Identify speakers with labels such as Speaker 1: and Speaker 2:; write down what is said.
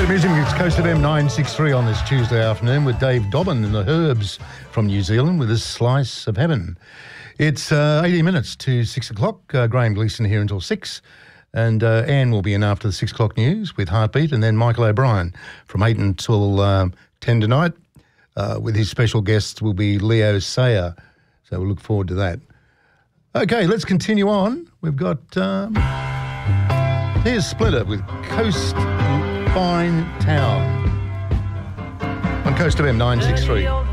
Speaker 1: Bit of music, it's Coast FM 963 on this Tuesday afternoon with Dave Dobbin and the Herbs from New Zealand with a slice of heaven. It's 80 minutes to 6 o'clock. Graham Gleeson here until 6. And Anne will be in after the 6 o'clock news with Heartbeat. And then Michael O'Brien from 8 until 10 tonight with his special guests will be Leo Sayer. So we'll look forward to that. Okay, let's continue on. We've got... here's Splitter with Coast Fine Town on Coast FM 963.